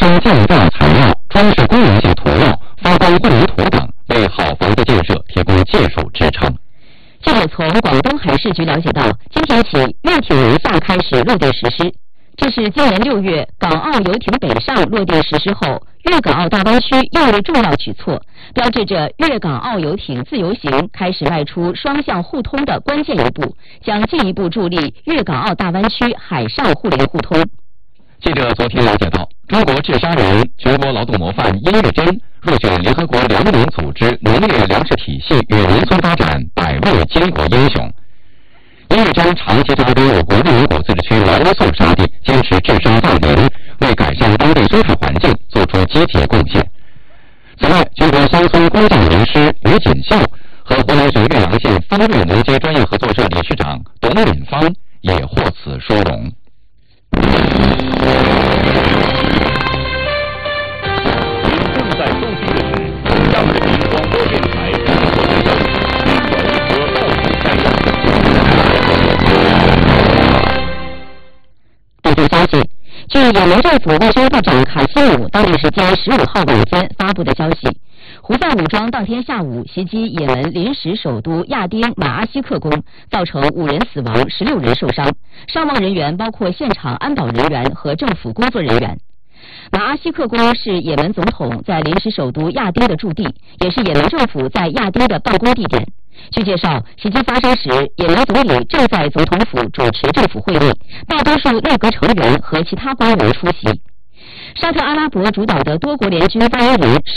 生建造材料、装饰功能性涂料、发光混凝土等，为好房子建设提供技术支撑。 记者从广东海事局了解到，今天起粤艇南下开始落地实施。这是今年6月港澳游艇北上落地实施后，粤港澳大湾区又一重要举措，标志着粤港澳游艇自由行开始迈出双向互通的关键一步，将进一步助力粤港澳大湾区海上互联互通。 记者昨天了解到，中国治沙人、全国劳动模范殷月珍入选联合国粮农组织农业粮食体系与农村发展100位巾帼英雄。殷月珍长期扎根我国内蒙古自治区兰若素沙地，坚持治沙造林，为改善当地生态环境做出积极贡献。此外，全国乡村工匠名师于锦绣和湖南省岳阳县方瑞农机专业合作社理事长董敏芳也获此殊荣。 正在收听的是中央人民广播电台中国之声新闻和报纸摘要。 本条消息，据也门政府卫生部长卡西姆当地时间15号晚间发布的消息，胡塞武装当天下午袭击也门临时首都亚丁马阿西克宫，造成5人死亡，16人受伤，伤亡人员包括现场安保人员和政府工作人员。马阿西克宫是也门总统在临时首都亚丁的驻地，也是也门政府在亚丁的办公地点。据介绍，袭击发生时，也门总理正在总统府主持政府会议，大多数内阁成员和其他官员出席。沙特阿拉伯主导的多国联军发言人